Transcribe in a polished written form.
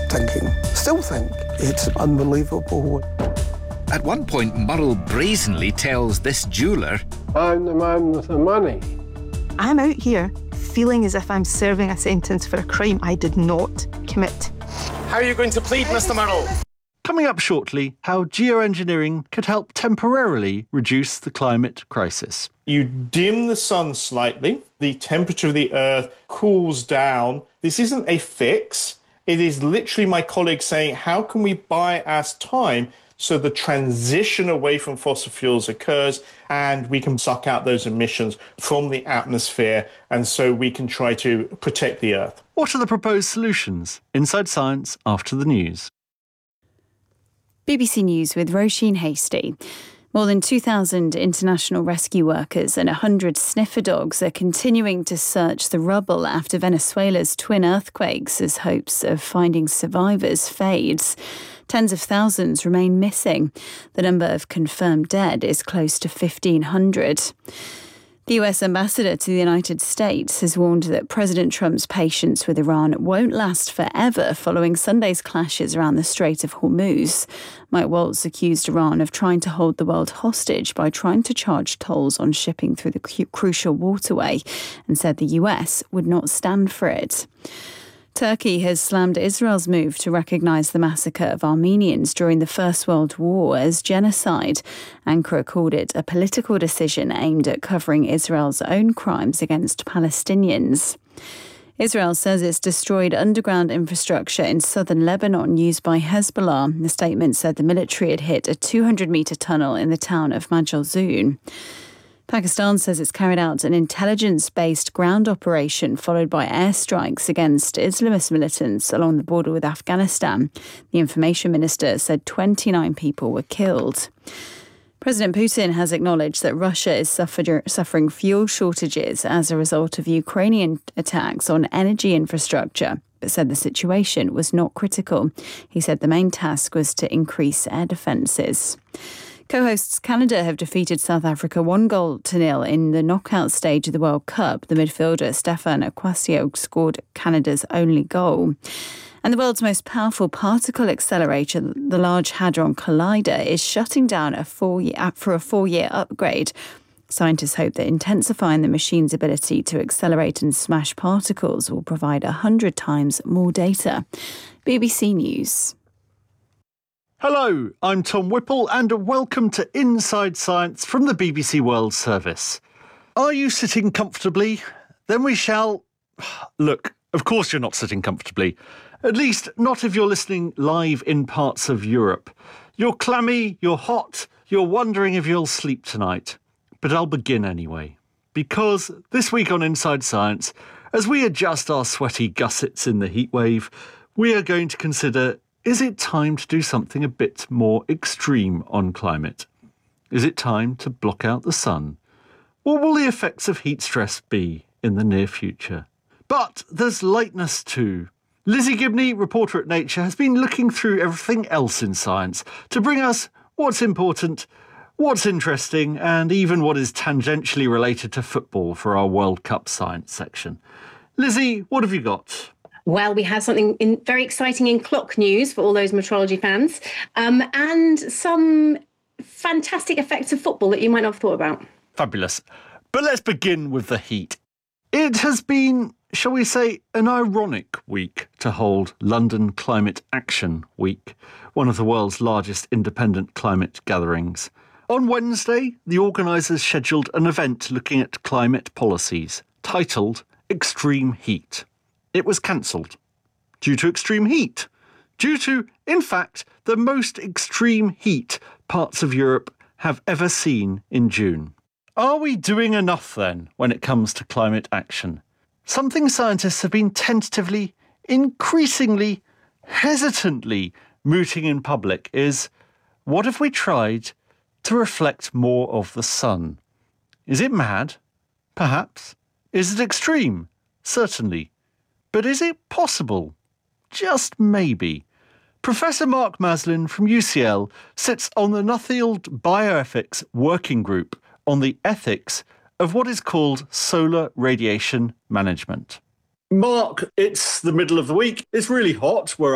still think it's unbelievable. At one point, Murrell brazenly tells this jeweller, I'm the man with the money. I'm out here feeling as if I'm serving a sentence for a crime I did not commit. How are you going to plead, Mr. Murrell? Coming up shortly, how geoengineering could help temporarily reduce the climate crisis. You dim the sun slightly, the temperature of the Earth cools down. This isn't a fix. It is literally my colleagues saying, how can we buy us time so the transition away from fossil fuels occurs and we can suck out those emissions from the atmosphere and so we can try to protect the Earth. What are the proposed solutions? Inside Science after the news. BBC News with Roisin Hasty. More than 2,000 international rescue workers and 100 sniffer dogs are continuing to search the rubble after Venezuela's twin earthquakes as hopes of finding survivors fades. Tens of thousands remain missing. The number of confirmed dead is close to 1,500. The US ambassador to the United States has warned that President Trump's patience with Iran won't last forever following Sunday's clashes around the Strait of Hormuz. Mike Waltz accused Iran of trying to hold the world hostage by trying to charge tolls on shipping through the crucial waterway and said the US would not stand for it. Turkey has slammed Israel's move to recognise the massacre of Armenians during the First World War as genocide. Ankara called it a political decision aimed at covering Israel's own crimes against Palestinians. Israel says it's destroyed underground infrastructure in southern Lebanon used by Hezbollah. The statement said the military had hit a 200-metre tunnel in the town of Majalzoon. Pakistan says it's carried out an intelligence-based ground operation followed by airstrikes against Islamist militants along the border with Afghanistan. The information minister said 29 people were killed. President Putin has acknowledged that Russia is suffering fuel shortages as a result of Ukrainian attacks on energy infrastructure, but said the situation was not critical. He said the main task was to increase air defences. Co-hosts Canada have defeated South Africa 1-0 in the knockout stage of the World Cup. The midfielder Stefan Akwasio scored Canada's only goal. And the world's most powerful particle accelerator, the Large Hadron Collider, is shutting down for a 4-year upgrade. Scientists hope that intensifying the machine's ability to accelerate and smash particles will provide 100 times more data. BBC News. Hello, I'm Tom Whipple and welcome to Inside Science from the BBC World Service. Are you sitting comfortably? Then we shall... Look, of course you're not sitting comfortably. At least not if you're listening live in parts of Europe. You're clammy, you're hot, you're wondering if you'll sleep tonight. But I'll begin anyway. Because this week on Inside Science, as we adjust our sweaty gussets in the heatwave, we are going to consider... Is it time to do something a bit more extreme on climate? Is it time to block out the sun? What will the effects of heat stress be in the near future? But there's lightness too. Lizzie Gibney, reporter at Nature, has been looking through everything else in science to bring us what's important, what's interesting, and even what is tangentially related to football for our World Cup science section. Lizzie, what have you got? Well, we have something very exciting in clock news for all those metrology fans, and some fantastic effects of football that you might not have thought about. Fabulous. But let's begin with the heat. It has been, shall we say, an ironic week to hold London Climate Action Week, one of the world's largest independent climate gatherings. On Wednesday, the organisers scheduled an event looking at climate policies, titled Extreme Heat. It was cancelled. Due to extreme heat. Due to, in fact, the most extreme heat parts of Europe have ever seen in June. Are we doing enough then when it comes to climate action? Something scientists have been tentatively, increasingly, hesitantly mooting in public is, what if we tried to reflect more of the sun? Is it mad? Perhaps. Is it extreme? Certainly. But is it possible? Just maybe. Professor Mark Maslin from UCL sits on the Nuffield Bioethics Working Group on the ethics of what is called solar radiation management. Mark, it's the middle of the week. It's really hot where